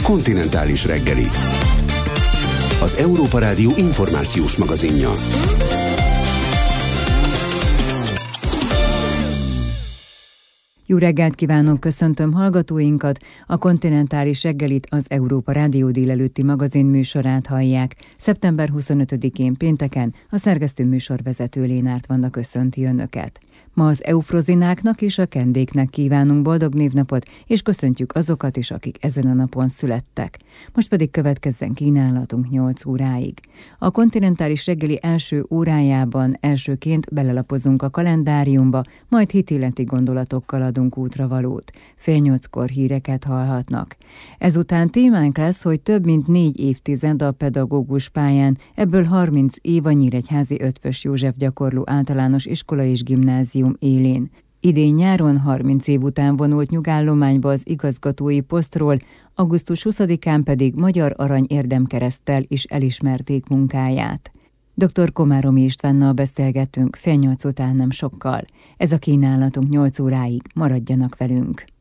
Kontinentális reggeli. Az Európa Rádió információs magazinja. Jó reggelt kívánok, köszöntöm hallgatóinkat! A Kontinentális reggelit, az Európa Rádió délelőtti magazin műsorát hallják. Szeptember 25-én pénteken a szerkesztő műsorvezető Lénárt Vanda köszönti Önöket. Ma az eufrozináknak és a kendéknek kívánunk boldog névnapot, és köszöntjük azokat is, akik ezen a napon születtek. Most pedig következzen kínálatunk 8 óráig. A Kontinentális reggeli első órájában elsőként belelapozunk a kalendáriumba, majd hitéleti gondolatokkal adunk útravalót. 7:30-kor híreket hallhatnak. Ezután témánk lesz, hogy több mint 4 évtized a pedagógus pályán, ebből 30 év a Nyíregyházi Eötvös József Gyakorló Általános Iskola és Gimnázium élén. Idén nyáron 30 év után vonult nyugállományba az igazgatói posztról, augusztus 20-án pedig Magyar Arany Érdemkereszttel is elismerték munkáját. Dr. Komáromi Istvánnal beszélgettünk 7:30 után nem sokkal. Ez a kínálatunk 8 óráig, maradjanak velünk!